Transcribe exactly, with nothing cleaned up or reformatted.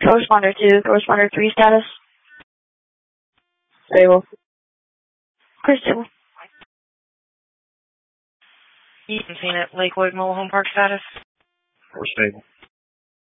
Co-responder two, co-responder three status. Stable. Clear stable. Ethan Seen at Lakewood Mobile Home Park status. We're stable.